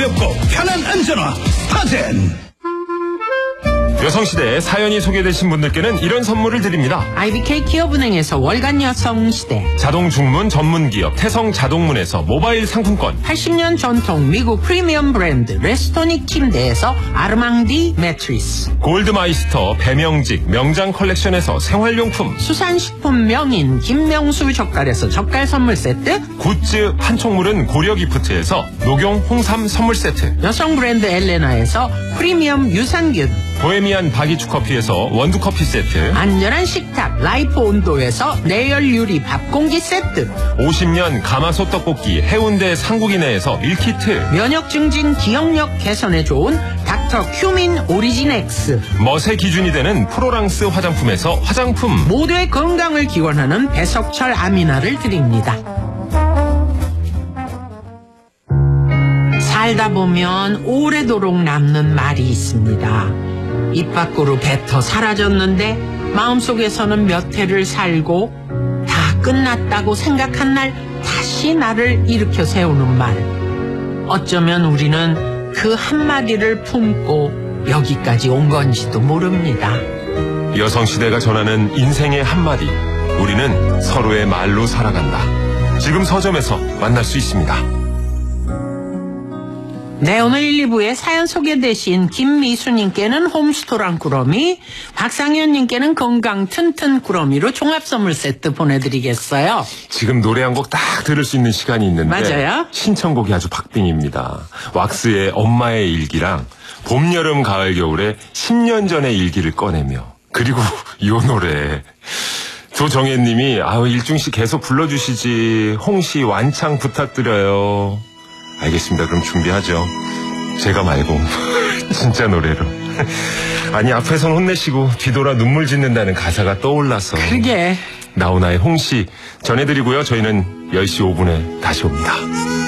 가볍고 편한 안전화 스타젠. 여성시대에 사연이 소개되신 분들께는 이런 선물을 드립니다. IBK 기업은행에서 월간 여성시대, 자동 중문 전문기업 태성자동문에서 모바일 상품권, 80년 전통 미국 프리미엄 브랜드 레스토닉 침대에서 아르망디 매트리스, 골드마이스터 배명직 명장 컬렉션에서 생활용품, 수산식품 명인 김명수 젓갈에서 젓갈 선물 세트, 굿즈 한총물은 고려기프트에서 녹용 홍삼 선물 세트, 여성 브랜드 엘레나에서 프리미엄 유산균, 보헤미안 바기추 커피에서 원두커피 세트, 안전한 식탁 라이프 온도에서 내열 유리 밥공기 세트, 50년 가마솥 떡볶이 해운대 상국이네에서 밀키트, 면역 증진 기억력 개선에 좋은 닥터 큐민 오리진 X, 멋의 기준이 되는 프로랑스 화장품에서 화장품, 모두의 건강을 기원하는 배석철 아미나를 드립니다. 살다 보면 오래도록 남는 말이 있습니다. 입 밖으로 뱉어 사라졌는데 마음속에서는 몇 해를 살고 다 끝났다고 생각한 날 다시 나를 일으켜 세우는 말. 어쩌면 우리는 그 한마디를 품고 여기까지 온 건지도 모릅니다. 여성시대가 전하는 인생의 한마디, 우리는 서로의 말로 살아간다. 지금 서점에서 만날 수 있습니다. 네, 오늘 1, 2부에 사연 소개되신 김미수님께는 홈스토랑 꾸러미, 박상현님께는 건강 튼튼 꾸러미로 종합선물 세트 보내드리겠어요. 지금 노래 한 곡 딱 들을 수 있는 시간이 있는데 맞아요. 신청곡이 아주 박빙입니다. 왁스의 엄마의 일기랑 봄, 여름, 가을, 겨울에 10년 전의 일기를 꺼내며, 그리고 이 노래 조정혜님이 일중씨 계속 불러주시지, 홍씨 완창 부탁드려요. 알겠습니다. 그럼 준비하죠. 제가 말고 진짜 노래로. 아니, 앞에선 혼내시고 뒤돌아 눈물 짓는다는 가사가 떠올라서. 그게 나훈아의 홍씨 전해드리고요. 저희는 10시 5분에 다시 옵니다.